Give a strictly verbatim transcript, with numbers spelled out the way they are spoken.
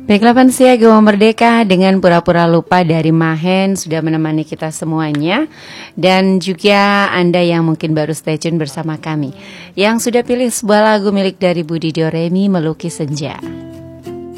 Baiklah Pansia Gema Merdeka dengan Pura-Pura Lupa dari Mahen sudah menemani kita semuanya. Dan juga Anda yang mungkin baru stay tune bersama kami, yang sudah pilih sebuah lagu milik dari Budi Doremi, Melukis Senja.